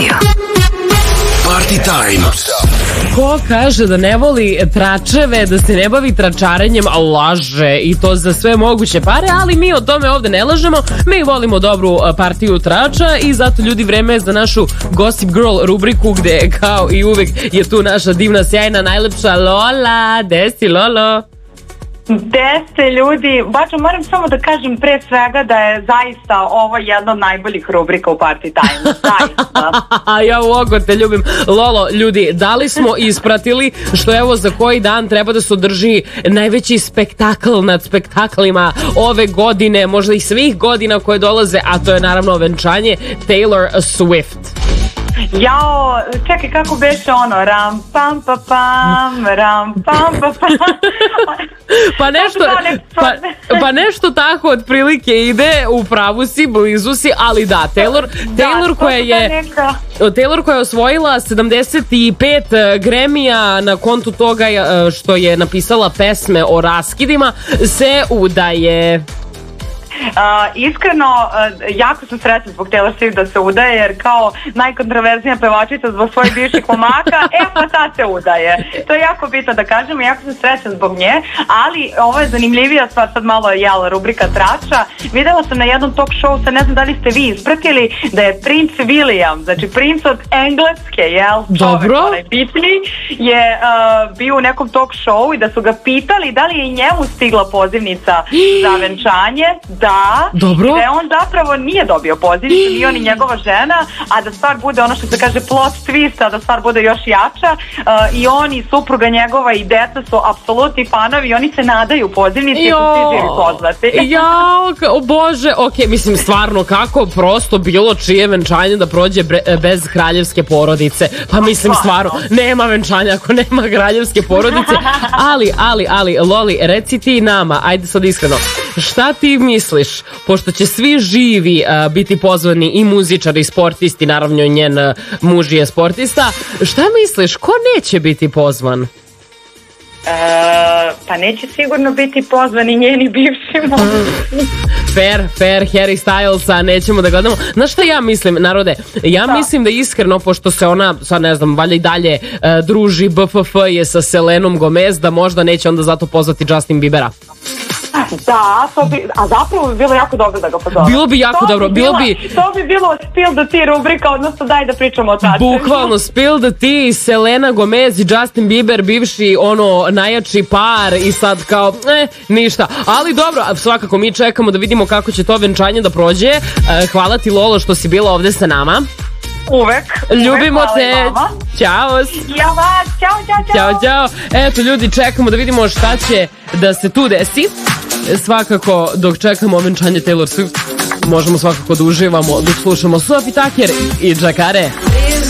Radio. Party time. Ko kaže da ne voli tračeve, da se ne bavi tračarenjem, a laže, i to za sve moguće pare, ali mi o tome ovde ne lažemo. Mi volimo dobru partiju trača i zato, ljudi, vreme je za našu Gossip Girl rubriku, gde kao i uvek je tu naša divna, sjajna, najlepša Lola. Gde si, Lolo? Gde ste, ljudi? Bačo, moram samo da kažem pre svega da je zaista ovo jedna od najboljih rubrika u Party Time. Zaista. Ja uogo te ljubim. Lolo, ljudi, da li smo ispratili što evo za koji dan treba da se održi najveći spektakl nad spektaklima ove godine, možda i svih godina koje dolaze, a to je naravno venčanje Taylor Swift. Jao, čekaj, kako beše ono, ram pam pa pam, ram pam pa pam. Pa nešto tako otprilike ide, u pravu si, blizu si, ali da, Taylor koja je osvojila 75 Grammy-a na kontu toga što je napisala pesme o raskidima, se udaje. Iskreno, jako sam srećna zbog Taylor Swift da se udaje, jer kao najkontroverznija pevačica zbog svojih bivših momaka, pa ta se udaje. To je jako bitno da kažem, jako sam srećna zbog nje, ali ovo je zanimljivija stvar, sad malo rubrika trača. Videla sam na jednom talk show, sad ne znam da li ste vi ispratili, da je princ William, znači princ od Engleske, čovek, onaj bitni, je bio u nekom talk show i da su ga pitali da li je i njemu stigla pozivnica za venčanje. Da, dobro. I da on zapravo nije dobio pozivnicu, ni on i njegova žena, a da stvar bude ono što se kaže plot twist, a da stvar bude još jača, i on i supruga njegova i deca su apsolutni fanovi i oni se nadaju pozivnici i su svi živi pozvati. O Bože, ok, mislim stvarno kako prosto bilo čije venčanje da prođe bez kraljevske porodice, pa mislim stvarno nema venčanja ako nema kraljevske porodice, ali Loli, reci ti nama, ajde sad iskreno, šta ti misliš, pošto će svi živi biti pozvani, i muzičari i sportisti, naravno njen muž je sportista, šta misliš, ko neće biti pozvan? Pa neće sigurno biti pozvani njeni bivši mož. Fair, Harry Stylesa nećemo da gledamo. Znaš šta ja mislim, narode? Ja mislim da iskreno, pošto se ona, sad ne znam, valjda i dalje druži, BFF je sa Selenom Gomez, da možda neće onda zato pozvati Justin Biebera. Da, a zapravo bi bilo jako dobro da ga pozove. Bilo bi jako dobro, To bi bilo Spill the Tea rubrika, odnosno daj da pričamo o tračevima. Bukvalno, Spill the Tea, Selena Gomez i Justin Bieber, bivši najjači par, i sad kao, ništa. Ali dobro, svakako mi čekamo da vidimo kako će to venčanje da prođe. Hvala ti, Lolo, što si bila ovde sa nama. Uvek. Ljubimo te. Ćao. Ja vas. Ćao. Eto, ljudi, čekamo da vidimo šta će da se tu desi. Svakako, dok čekamo venčanje Taylor Swift, možemo svakako da uživamo dok slušamo Sophie Tucker i Jacare.